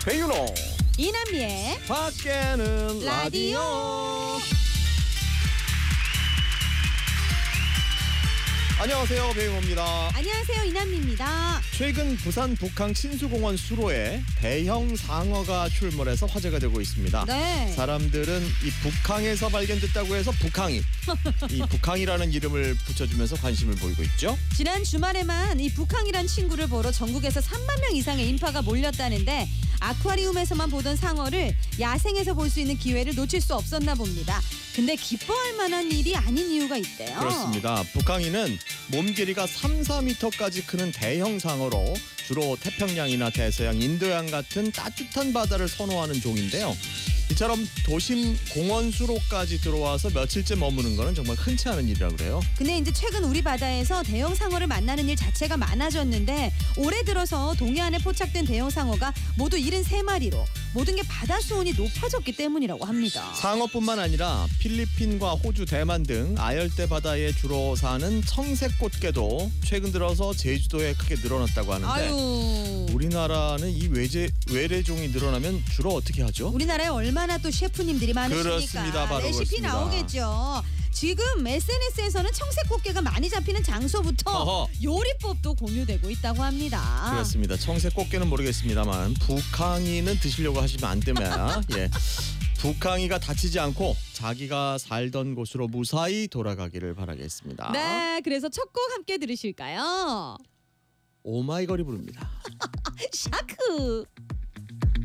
배윤호 이남미의 밖에는 라디오. 안녕하세요, 배윤호입니다. 안녕하세요, 이남미입니다. 최근 부산 북항 친수공원 수로에 대형 상어가 출몰해서 화제가 되고 있습니다. 네. 사람들은 이 북항에서 발견됐다고 해서 북항이 이 북항이라는 이름을 붙여주면서 관심을 보이고 있죠. 지난 주말에만 이 북항이란 친구를 보러 전국에서 3만 명 이상의 인파가 몰렸다는데 아쿠아리움에서만 보던 상어를 야생에서 볼 수 있는 기회를 놓칠 수 없었나 봅니다. 근데 기뻐할 만한 일이 아닌 이유가 있대요. 그렇습니다. 북항이는 몸 길이가 3, 4m까지 크는 대형 상어로 주로 태평양이나 대서양, 인도양 같은 따뜻한 바다를 선호하는 종인데요. 이처럼 도심 공원 수로까지 들어와서 며칠째 머무는 거는 정말 흔치 않은 일이라고 그래요. 근데 이제 최근 우리 바다에서 대형 상어를 만나는 일 자체가 많아졌는데 올해 들어서 동해안에 포착된 대형 상어가 모두 73마리로 모든 게 바다 수온이 높아졌기 때문이라고 합니다. 상어뿐만 아니라 필리핀과 호주, 대만 등 아열대 바다에 주로 사는 청색꽃게도 최근 들어서 제주도에 크게 늘어났다고 하는데 아유. 우리나라는 이 외래종이 늘어나면 주로 어떻게 하죠? 우리나라에 얼마나 또 셰프님들이 많으시니까 그렇습니다. 바로 레시피 그렇습니다. 나오겠죠. 지금 SNS에서는 청색꽃게가 많이 잡히는 장소부터 어허. 요리법도 공유되고 있다고 합니다. 그렇습니다. 청색꽃게는 모르겠습니다만 북항이는 드시려고 하시면 안 됩니다. 예. 북항이가 다치지 않고 자기가 살던 곳으로 무사히 돌아가기를 바라겠습니다. 네, 그래서 첫 곡 함께 들으실까요? 오마이걸이 부릅니다. 샤크.